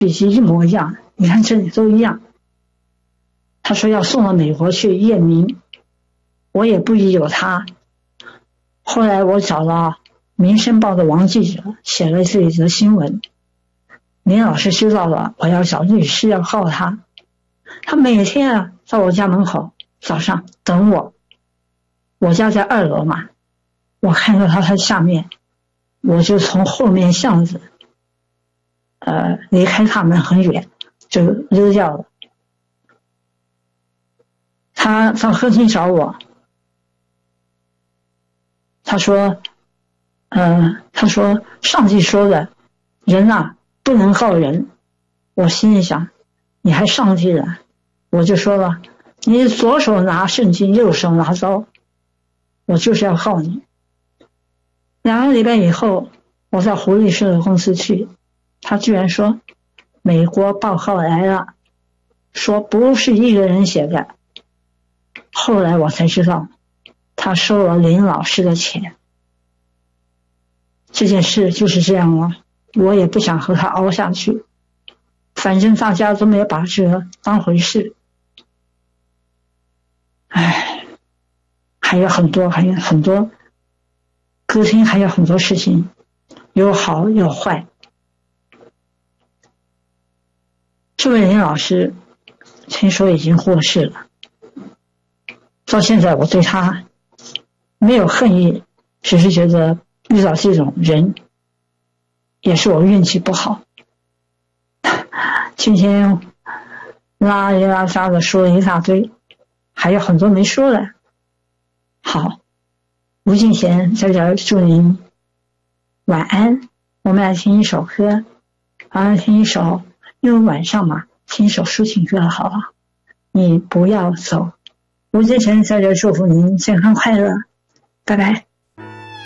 笔记一模一样，你看这里都一样。他说要送到美国去验明，我也不疑有他。后来我找了《民生报》的王记者，写了这一则新闻。林老师知道了，我要找律师要告他。他每天到我家门口早上等我，我家在2楼嘛，我看到他在下面，我就从后面巷子离开他们很远，就溜掉了。他到客厅找我，他说上帝说的，人啊不能告人。我心里想，你还上帝了？我就说了，你左手拿圣经，右手拿刀，我就是要告你。2个礼拜以后，我到胡律师的公司去，他居然说美国报告来了，说不是一个人写的。后来我才知道，他收了林老师的钱。这件事就是这样了，我也不想和他熬下去，反正大家都没有把这当回事。还有很多歌厅还有很多事情，有好有坏。这位林老师听说已经过世了，到现在我对他没有恨意，只是觉得遇到这种人也是我运气不好。今天拉里拉杂的说了一大堆，还有很多没说的。好，吴敬贤在这儿祝您晚安。我们来听一首歌，听一首，因为晚上嘛，听一首抒情歌好了。你不要走。吴敬贤在这儿祝福您健康快乐，拜拜。